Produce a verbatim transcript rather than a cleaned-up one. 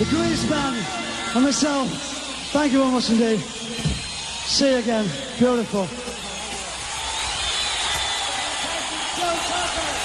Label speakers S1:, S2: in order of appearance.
S1: the Grease Band, and myself. Thank you very much indeed. See you again. Beautiful. Joe Tucker.